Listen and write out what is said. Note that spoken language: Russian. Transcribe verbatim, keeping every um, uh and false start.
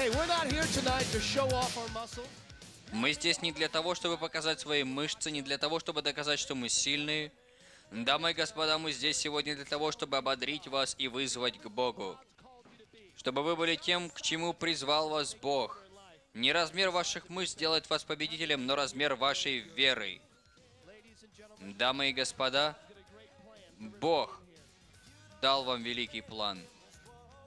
Hey, we're not here tonight to show off our muscles. Мы здесь не для того, чтобы показать свои мышцы, не для того, чтобы доказать, что мы сильные. Дамы и господа, мы здесь сегодня для того, чтобы ободрить вас и вызвать к Богу. Чтобы вы были тем, к чему призвал вас Бог. Не размер ваших мышц делает вас победителем, но размер вашей веры. Дамы и господа, Бог дал вам великий план.